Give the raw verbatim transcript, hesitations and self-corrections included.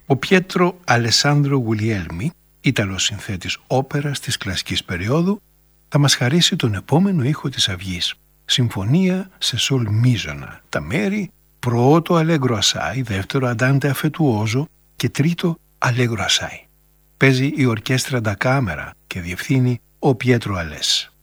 Ο Πιέτρο Αλεσάνδρο Γουλιέλμι, Ιταλός συνθέτης όπερας της κλασικής περίοδου, θα μας χαρίσει τον επόμενο ήχο της αυγής. Συμφωνία σε σολ μίζωνα. Τα μέρη πρώτο αλέγκρο ασάι, δεύτερο αντάντε αφετουόζο και τρίτο αλέγκρο ασάι. Παίζει η ορκέστρα ντα κάμερα και διευθύνει ο Πιέτρο Αλές.